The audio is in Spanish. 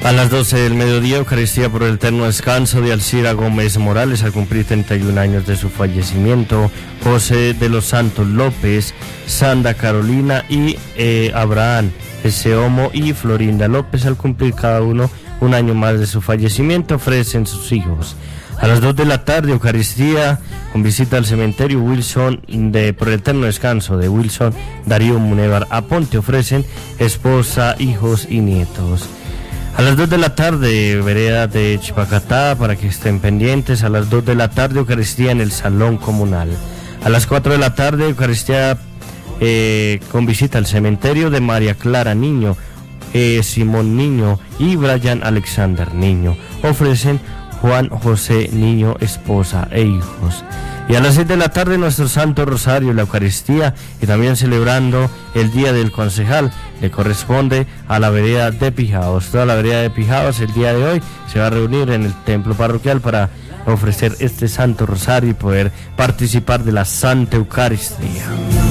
A las 12 del mediodía, Eucaristía por el eterno descanso de Alcira Gómez Morales al cumplir 31 años de su fallecimiento. José de los Santos López, Sandra Carolina y Abraham Eseomo y Florinda López al cumplir cada uno un año más de su fallecimiento, ofrecen sus hijos. A las 2 de la tarde, Eucaristía con visita al cementerio Wilson por el eterno descanso de Wilson Darío Munevar Aponte, ofrecen esposa, hijos y nietos. A las 2 de la tarde, vereda de Chipacatá, para que estén pendientes. A las 2 de la tarde, Eucaristía en el Salón Comunal. A las 4 de la tarde, Eucaristía con visita al cementerio de María Clara Niño, Simón Niño y Brian Alexander Niño. Ofrecen Juan José Niño, esposa e hijos. Y a las 6 de la tarde, nuestro Santo Rosario, la Eucaristía, y también celebrando el Día del Concejal, le corresponde a la vereda de Pijaos. Toda la vereda de Pijaos el día de hoy se va a reunir en el templo parroquial para ofrecer este Santo Rosario y poder participar de la Santa Eucaristía.